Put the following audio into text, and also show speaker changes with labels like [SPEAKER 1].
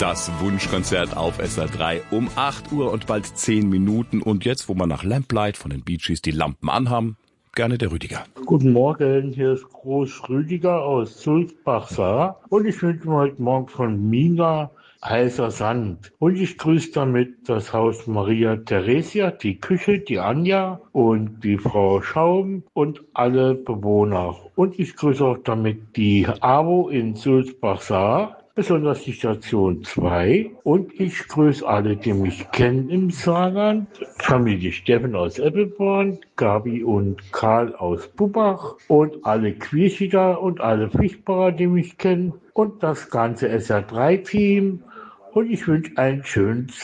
[SPEAKER 1] Das Wunschkonzert auf SR3 um 8 Uhr und bald 10 Minuten. Und jetzt, wo wir nach Lamplight von den Bee Gees die Lampen anhaben, gerne der Rüdiger.
[SPEAKER 2] Guten Morgen, hier ist Groß Rüdiger aus Sulzbach-Saar und ich wünsche mir heute Morgen von Mina heißer Sand. Und ich grüße damit das Haus Maria Theresia, die Küche, die Anja und die Frau Schaum und alle Bewohner. Und ich grüße auch damit die AWO in Sulzbach-Saar, besonders die Station 2. Und ich grüße alle, die mich kennen im Saarland. Familie Steffen aus Eppelborn, Gabi und Karl aus Bubach und alle Quierschiger und alle Fischbacher, die mich kennen. Und das ganze SR3-Team. Und ich wünsche einen schönen